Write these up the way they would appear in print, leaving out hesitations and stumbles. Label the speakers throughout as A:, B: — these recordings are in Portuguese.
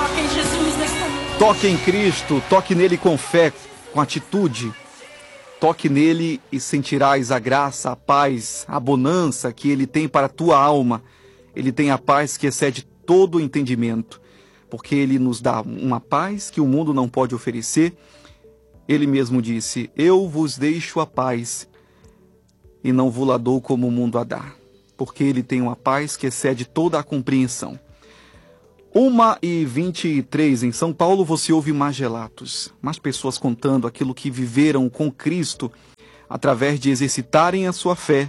A: Toque em Jesus nesta noite.
B: Toque em Cristo, toque nele com fé, com atitude. Toque nele e sentirás a graça, a paz, a bonança que ele tem para a tua alma. Ele tem a paz que excede todo o entendimento, porque ele nos dá uma paz que o mundo não pode oferecer. Ele mesmo disse: eu vos deixo a paz e não vou-la dou como o mundo a dá, porque ele tem uma paz que excede toda a compreensão. 1h23, em São Paulo você ouve mais relatos, mais pessoas contando aquilo que viveram com Cristo através de exercitarem a sua fé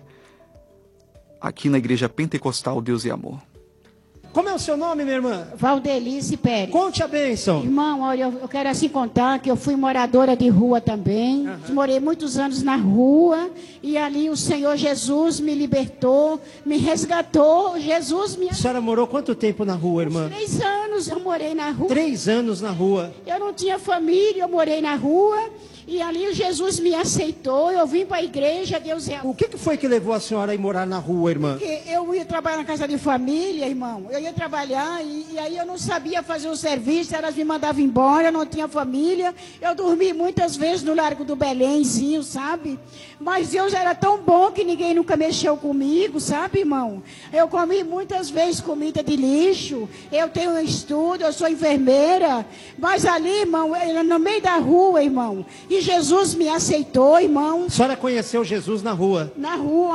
B: aqui na Igreja Pentecostal Deus e Amor.
C: Como é o seu nome, minha irmã?
D: Valdelice Pérez.
C: Conte a bênção.
D: Irmão, olha, eu quero assim contar que eu fui moradora de rua também. Morei muitos anos na rua e ali o Senhor Jesus me libertou, me resgatou. Jesus me...
C: A senhora morou quanto tempo na rua, irmã?
D: 3 anos eu morei na rua.
C: 3 anos na rua.
D: Eu não tinha família, eu morei na rua. E ali Jesus me aceitou, eu vim para a igreja, Deus é...
C: O que foi que levou a senhora a ir morar na rua, irmã?
D: Porque eu ia trabalhar na casa de família, irmão. Eu ia trabalhar e aí eu não sabia fazer o serviço, elas me mandavam embora, eu não tinha família. Eu dormi muitas vezes no Largo do Belémzinho, sabe? Mas Deus era tão bom que ninguém nunca mexeu comigo, sabe, irmão? Eu comi muitas vezes comida de lixo, eu tenho um estudo, eu sou enfermeira. Mas ali, irmão, no meio da rua, irmão... E Jesus me aceitou, irmão.
C: A senhora conheceu Jesus na rua?
D: Na rua,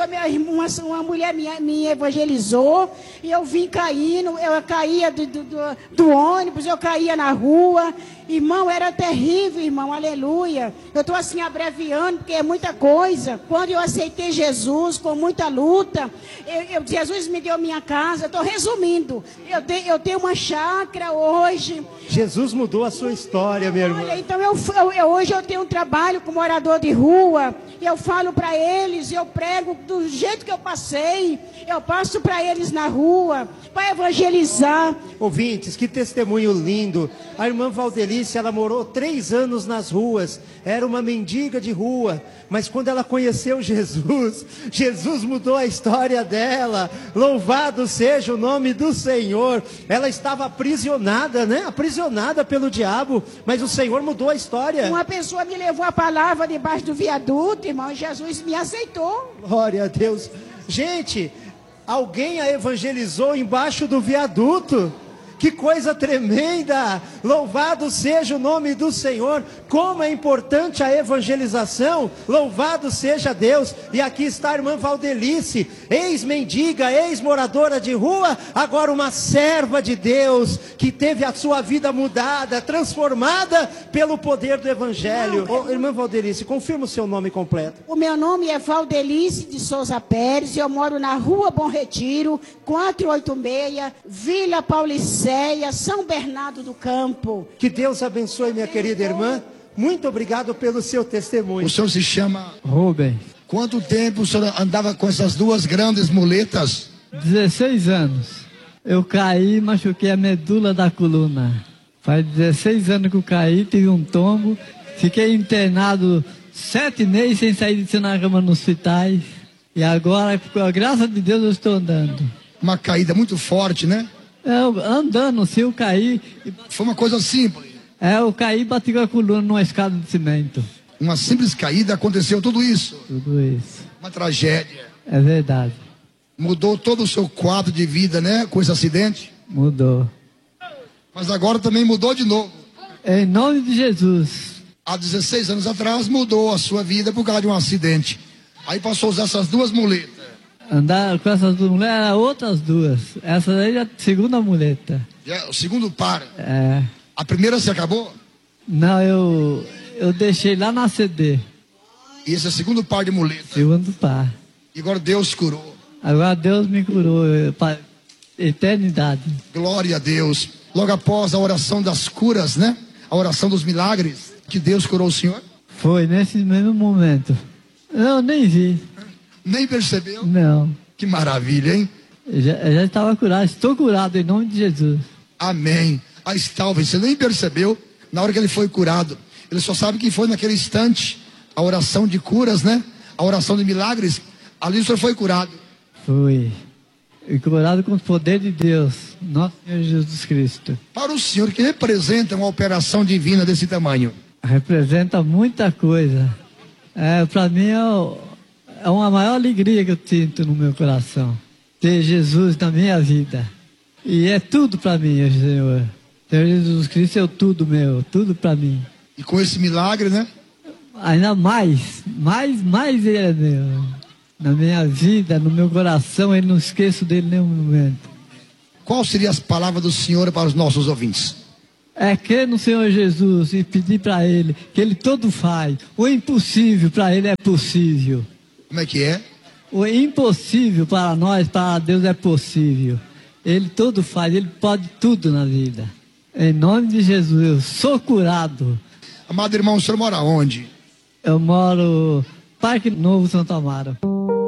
D: uma mulher me evangelizou. E eu vim caindo, eu caía do ônibus, eu caía na rua. Irmão, era terrível, irmão, aleluia. Eu estou assim abreviando, porque é muita coisa. Quando eu aceitei Jesus, com muita luta, Jesus me deu minha casa. Estou resumindo. Eu tenho uma chácara hoje.
C: Jesus mudou a sua história, minha irmã.
D: Olha, então hoje eu tenho um trabalho com morador de rua. Eu falo para eles, eu prego do jeito que eu passei. Eu passo para eles na rua, para evangelizar.
C: Ouvintes, que testemunho lindo. A irmã Valdelice, ela morou 3 anos nas ruas. Era uma mendiga de rua. Mas quando ela conheceu Jesus, Jesus mudou a história dela. Louvado seja o nome do Senhor. Ela estava aprisionada, né? Aprisionada pelo diabo. Mas o Senhor mudou a história.
D: Uma pessoa me levou a palavra debaixo do viaduto, irmão. E Jesus me aceitou.
C: Glória a Deus. Gente, alguém a evangelizou embaixo do viaduto. Que coisa tremenda! Louvado seja o nome do Senhor. Como é importante a evangelização. Louvado seja Deus. E aqui está a irmã Valdelice, ex-mendiga, ex-moradora de rua, agora uma serva de Deus, que teve a sua vida mudada, transformada pelo poder do Evangelho. Irmã Valdelice, confirma o seu nome completo.
D: O meu nome é Valdelice de Souza Pérez. Eu moro na Rua Bom Retiro, 486, Vila Paulicéia, São Bernardo do Campo.
C: Que Deus abençoe, minha querida irmã. Muito obrigado pelo seu testemunho.
E: O senhor se chama
F: Rubem.
E: Quanto tempo o senhor andava com essas 2 grandes muletas?
F: 16 anos. Eu caí e machuquei a medula da coluna. Faz 16 anos que eu caí, tive um tombo. Fiquei internado 7 meses sem sair de cima na cama nos hospitais. E agora, com a graça de Deus, eu estou andando.
E: Uma caída muito forte, né?
F: Andando, se eu caí...
E: Foi uma coisa simples.
F: Eu caí e bati com a coluna numa escada de cimento.
E: Uma simples caída, aconteceu tudo isso.
F: Tudo isso.
E: Uma tragédia.
F: É verdade.
E: Mudou todo o seu quadro de vida, né? Com esse acidente.
F: Mudou.
E: Mas agora também mudou de novo.
F: Em nome de Jesus.
E: Há 16 anos atrás mudou a sua vida por causa de um acidente. Aí passou a usar essas 2 muletas.
F: Andar com essas 2 mulheres, eram outras 2. Essa aí é a segunda muleta.
E: O segundo par.
F: É.
E: A primeira se acabou?
F: Não, eu deixei lá na CD.
E: E esse é o segundo par de muleta.
F: Segundo par.
E: E agora Deus curou.
F: Agora Deus me curou para eternidade.
E: Glória a Deus. Logo após a oração das curas, né? A oração dos milagres, que Deus curou o senhor?
F: Foi nesse mesmo momento. Eu nem vi.
E: Nem percebeu?
F: Não.
E: Que maravilha, hein?
F: Eu já estava curado. Estou curado em nome de Jesus.
E: Amém. Aí está, você nem percebeu na hora que ele foi curado. Ele só sabe que foi naquele instante a oração de curas, né? A oração de milagres. Ali o senhor foi curado.
F: Fui. E curado com o poder de Deus. nosso Senhor Jesus Cristo.
E: Para o senhor, que representa uma operação divina desse tamanho?
F: Representa muita coisa. Para mim é uma maior alegria que eu sinto no meu coração. Ter Jesus na minha vida. E é tudo para mim, Senhor. Senhor Jesus Cristo é tudo meu, tudo para mim.
E: E com esse milagre, né?
F: Ainda mais Ele é meu. Na minha vida, no meu coração, eu não esqueço dele em nenhum momento.
E: Qual seriam as palavras do Senhor para os nossos ouvintes?
F: É crer no Senhor Jesus e pedir para Ele, que Ele todo faz. O impossível para Ele é possível.
E: Como é que é?
F: O impossível para nós, para Deus é possível. Ele todo faz, Ele pode tudo na vida. Em nome de Jesus, eu sou curado.
E: Amado irmão, o senhor mora onde?
F: Eu moro Parque Novo Santo Amaro.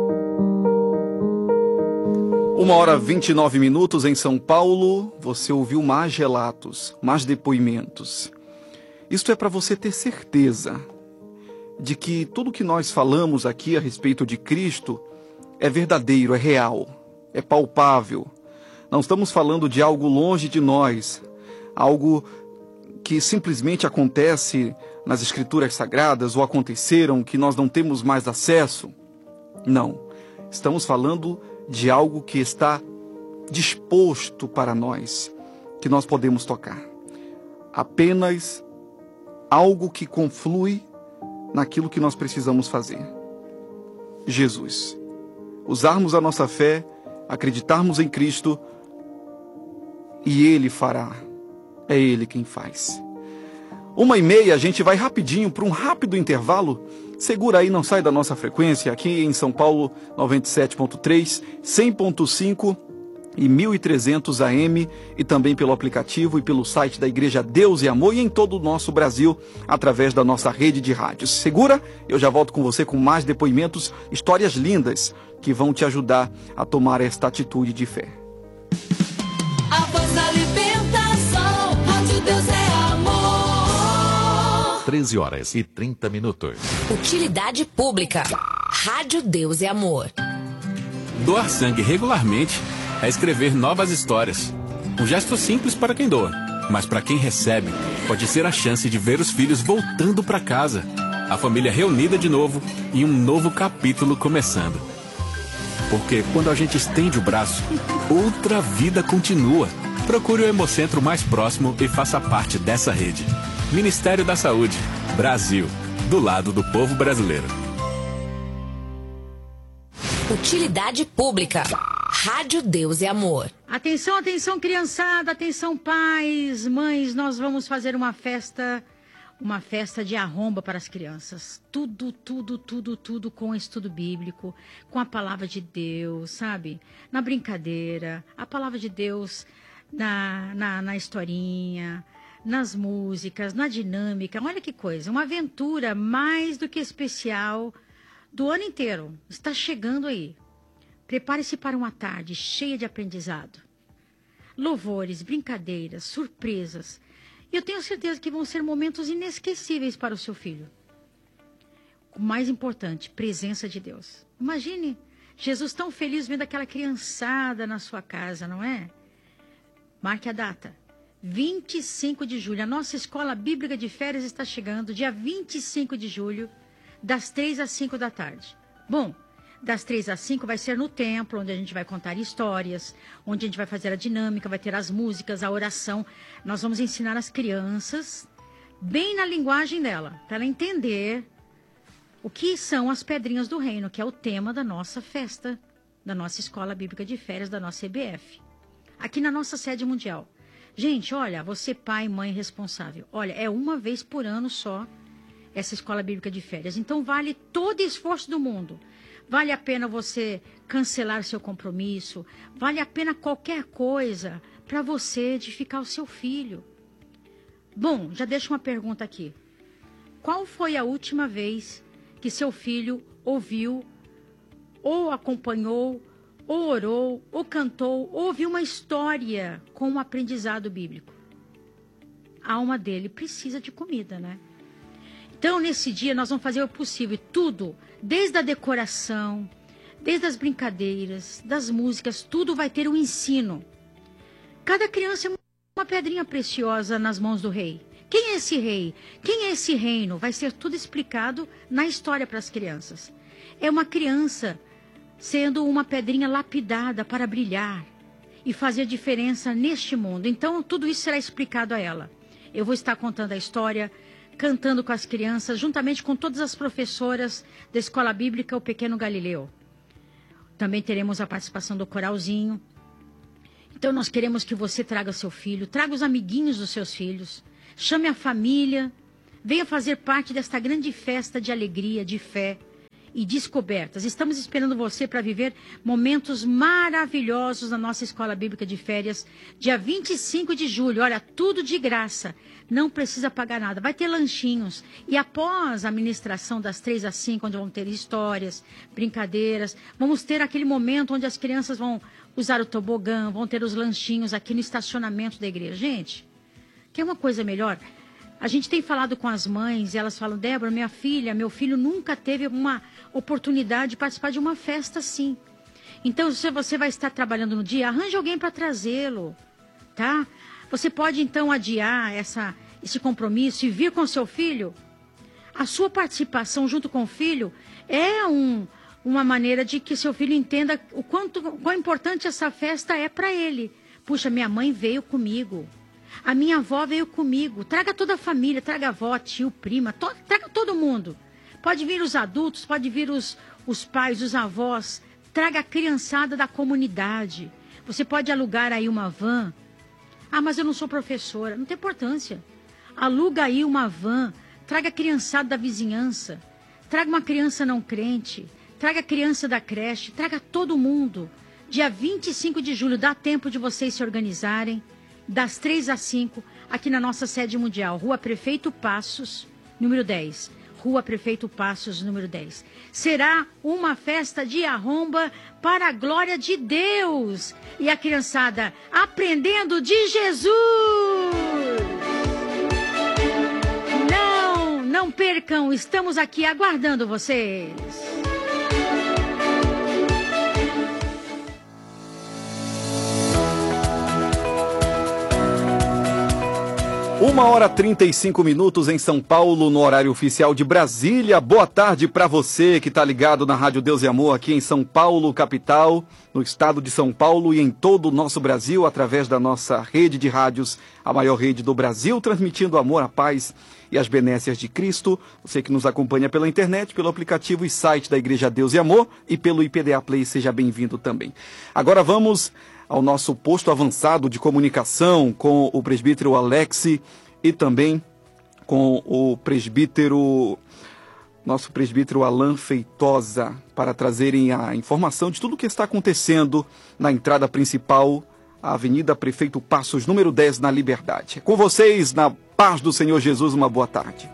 B: 1h29 em São Paulo. Você ouviu mais relatos, mais depoimentos. Isto é para você ter certeza de que tudo que nós falamos aqui a respeito de Cristo é verdadeiro, é real, é palpável. Não estamos falando de algo longe de nós, algo que simplesmente acontece nas Escrituras Sagradas ou aconteceram que nós não temos mais acesso. Não, estamos falando de algo que está disposto para nós, que nós podemos tocar. Apenas algo que conflui naquilo que nós precisamos fazer. Jesus. Usarmos a nossa fé, acreditarmos em Cristo e Ele fará. É Ele quem faz. 1h30, a gente vai rapidinho para um rápido intervalo. Segura aí, não sai da nossa frequência. Aqui em São Paulo, 97.3, 100.5 e 1300 AM. E também pelo aplicativo e pelo site da Igreja Deus e Amor. E em todo o nosso Brasil, através da nossa rede de rádios. Segura, eu já volto com você com mais depoimentos, histórias lindas que vão te ajudar a tomar esta atitude de fé.
A: A voz da libertação, Rádio Deus é amor.
G: 13h30.
A: Utilidade pública. Rádio Deus é amor.
H: Doar sangue regularmente é escrever novas histórias. Um gesto simples para quem doa, mas para quem recebe, pode ser a chance de ver os filhos voltando para casa, a família reunida de novo e um novo capítulo começando. Porque quando a gente estende o braço, outra vida continua. Procure o Hemocentro mais próximo e faça parte dessa rede. Ministério da Saúde, Brasil, do lado do povo brasileiro.
A: Utilidade pública. Rádio Deus é amor.
I: Atenção, atenção, criançada, atenção, pais, mães, nós vamos fazer uma festa de arromba para as crianças. Tudo com estudo bíblico, com a palavra de Deus, sabe? Na brincadeira, a palavra de Deus na historinha, nas músicas, na dinâmica. Olha que coisa, uma aventura mais do que especial do ano inteiro. Está chegando aí. Prepare-se para uma tarde cheia de aprendizado. Louvores, brincadeiras, surpresas. E eu tenho certeza que vão ser momentos inesquecíveis para o seu filho. O mais importante, presença de Deus. Imagine Jesus tão feliz vendo aquela criançada na sua casa, não é? Marque a data. 25 de julho. A nossa escola bíblica de férias está chegando, dia 25 de julho, das 3 às 5 da tarde. Bom, das 3 às 5 vai ser no templo, onde a gente vai contar histórias, onde a gente vai fazer a dinâmica, vai ter as músicas, a oração. Nós vamos ensinar as crianças, bem na linguagem dela, para ela entender o que são as pedrinhas do reino, que é o tema da nossa festa, da nossa escola bíblica de férias, da nossa EBF. Aqui na nossa sede mundial. Gente, olha, você pai, mãe responsável, olha, é uma vez por ano só essa escola bíblica de férias. Então vale todo esforço do mundo. Vale a pena você cancelar seu compromisso. Vale a pena qualquer coisa para você edificar o seu filho. Bom, já deixo uma pergunta aqui. Qual foi a última vez que seu filho ouviu, ou acompanhou, ou orou, ou cantou, ou ouviu uma história com um aprendizado bíblico? A alma dele precisa de comida, né? Então, nesse dia, nós vamos fazer o possível, tudo, desde a decoração, desde as brincadeiras, das músicas, tudo vai ter um ensino. Cada criança é uma pedrinha preciosa nas mãos do rei. Quem é esse rei? Quem é esse reino? Vai ser tudo explicado na história para as crianças. É uma criança sendo uma pedrinha lapidada para brilhar e fazer diferença neste mundo. Então, tudo isso será explicado a ela. Eu vou estar contando a história, cantando com as crianças, juntamente com todas as professoras da Escola Bíblica O Pequeno Galileu. Também teremos a participação do coralzinho. Então, nós queremos que você traga seu filho, traga os amiguinhos dos seus filhos, chame a família, venha fazer parte desta grande festa de alegria, de fé e descobertas. Estamos esperando você para viver momentos maravilhosos na nossa Escola Bíblica de Férias, dia 25 de julho. Olha, tudo de graça, não precisa pagar nada. Vai ter lanchinhos e após a ministração das 3 às 5, onde vão ter histórias, brincadeiras, vamos ter aquele momento onde as crianças vão usar o tobogã, vão ter os lanchinhos aqui no estacionamento da igreja. Gente, quer uma coisa melhor? A gente tem falado com as mães e elas falam: Débora, minha filha, meu filho nunca teve uma oportunidade de participar de uma festa assim. Então, se você vai estar trabalhando no dia, arranje alguém para trazê-lo, tá? Você pode, então, adiar esse compromisso e vir com seu filho. A sua participação junto com o filho é uma maneira de que seu filho entenda quão importante essa festa é para ele. Puxa, minha mãe veio comigo. A minha avó veio comigo. Traga toda a família, traga avó, tio, prima, traga todo mundo. Pode vir os adultos, pode vir os pais, os avós. Traga a criançada da comunidade. Você pode alugar aí uma van. Ah, mas eu não sou professora. Não tem importância. Aluga aí uma van. Traga a criançada da vizinhança. Traga uma criança não crente. Traga a criança da creche. Traga todo mundo. Dia 25 de julho, dá tempo de vocês se organizarem. Das 3 às 5, aqui na nossa sede mundial, Rua Prefeito Passos, número 10. Rua Prefeito Passos, número 10. Será uma festa de arromba para a glória de Deus. E a criançada aprendendo de Jesus. Não percam, estamos aqui aguardando vocês.
B: 1h35 em São Paulo, no horário oficial de Brasília. Boa tarde para você que está ligado na Rádio Deus e Amor aqui em São Paulo, capital, no estado de São Paulo e em todo o nosso Brasil, através da nossa rede de rádios, a maior rede do Brasil, transmitindo amor, a paz e as benécias de Cristo. Você que nos acompanha pela internet, pelo aplicativo e site da Igreja Deus e Amor e pelo IPDA Play, seja bem-vindo também. Agora vamos ao nosso posto avançado de comunicação com o presbítero Alex e também com o nosso presbítero Alan Feitosa, para trazerem a informação de tudo o que está acontecendo na entrada principal, a Avenida Prefeito Passos, número 10, na Liberdade. Com vocês, na paz do Senhor Jesus, uma boa tarde.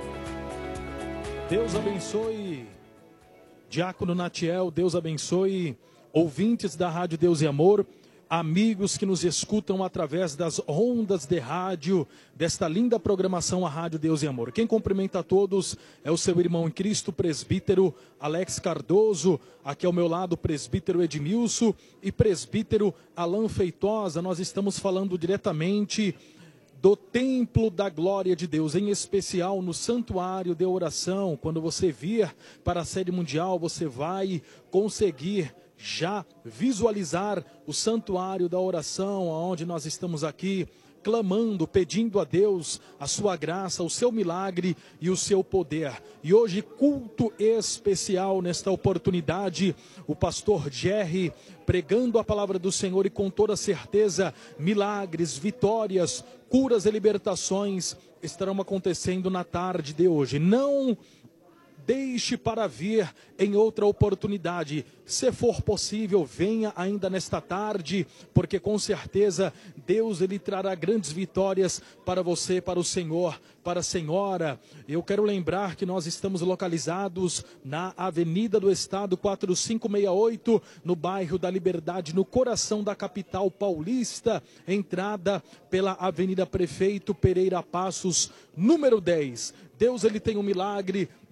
J: Deus abençoe, Diácono Natiel, Deus abençoe, ouvintes da Rádio Deus e Amor, amigos que nos escutam através das ondas de rádio, desta linda programação, a Rádio Deus e Amor. Quem cumprimenta a todos é o seu irmão em Cristo, presbítero Alex Cardoso, aqui ao meu lado, presbítero Edmilson e presbítero Alan Feitosa. Nós estamos falando diretamente do templo da glória de Deus, em especial no santuário de oração. Quando você vir para a sede mundial, você vai conseguir já visualizar o santuário da oração, onde nós estamos aqui clamando, pedindo a Deus a sua graça, o seu milagre e o seu poder. E hoje, culto especial nesta oportunidade, o pastor Jerry pregando a palavra do Senhor, e com toda certeza milagres, vitórias, curas e libertações estarão acontecendo na tarde de hoje. Não deixe para vir em outra oportunidade. Se for possível, venha ainda nesta tarde, porque com certeza Deus ele trará grandes vitórias para você, para o Senhor, para a senhora. Eu quero lembrar que nós estamos localizados na Avenida do Estado 4568, no bairro da Liberdade, no coração da capital paulista, entrada pela Avenida Prefeito Pereira Passos, número 10. Deus ele tem um milagre,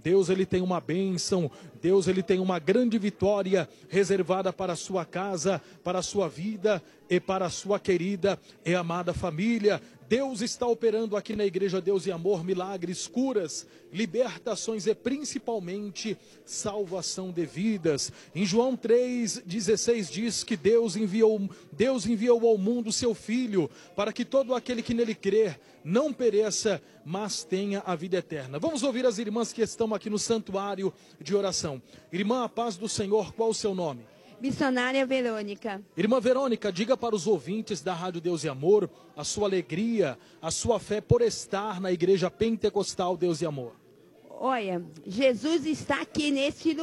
J: Deus, ele tem uma bênção, Deus, ele tem uma grande vitória reservada para a sua casa, para a sua vida e para a sua querida e amada família. Deus está operando aqui na Igreja Deus e Amor milagres, curas, libertações e principalmente salvação de vidas. Em João 3,16 diz que Deus enviou ao mundo seu Filho para que todo aquele que nele crer não pereça, mas tenha a vida eterna. Vamos ouvir as irmãs que estão aqui no santuário de oração. Irmã, a paz do Senhor, qual o seu nome?
K: Missionária Verônica.
J: Irmã Verônica, diga para os ouvintes da Rádio Deus e Amor a sua alegria, a sua fé por estar na Igreja Pentecostal Deus e Amor.
K: Olha, Jesus está aqui neste lugar.